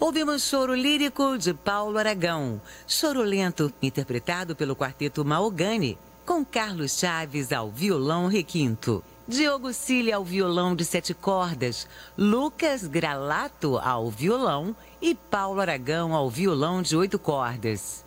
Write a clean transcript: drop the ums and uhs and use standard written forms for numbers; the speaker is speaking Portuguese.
Ouvimos Choro Lírico, de Paulo Aragão. Choro Lento, interpretado pelo Quarteto Mahogany, com Carlos Chaves ao violão requinto. Diogo Cília ao violão de 7 cordas, Lucas Gralato ao violão e Paulo Aragão ao violão de 8 cordas.